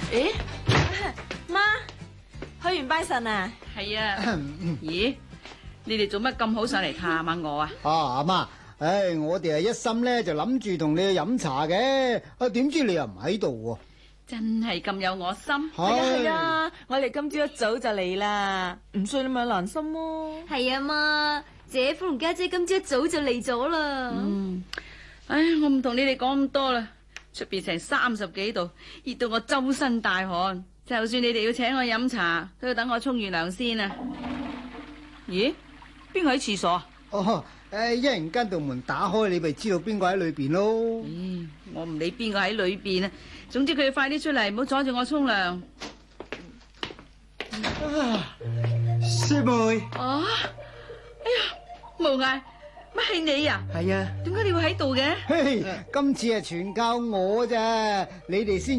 咦，媽，去完拜神啊？ 係啊。咦，你哋做乜咁好上嚟探下我啊？ 阿媽，我哋係一心咧就諗住同你去飲茶嘅，點知你又唔喺度喎？ 真係咁有我心？ 係啊，我哋今朝一早就嚟啦，唔信你咪難心咯。 係啊嘛，姐夫同家姐今朝一早就嚟咗啦。 唉，我唔同你哋講咁多啦，出邊成30幾度，熱到我周身大汗。就算你哋要請我飲茶，都要等我沖完涼先啊。咦，邊個喺廁所啊？ 一陣間道門打開，你咪知道邊個喺裏邊咯。 我唔理邊個喺裏邊啊，總之佢要快啲出嚟，唔好阻住我沖涼。 師妹。 哎呀，無涯，乜係你啊？ 係啊。 點解你會喺度嘅？ 今次係全靠我咋，你哋先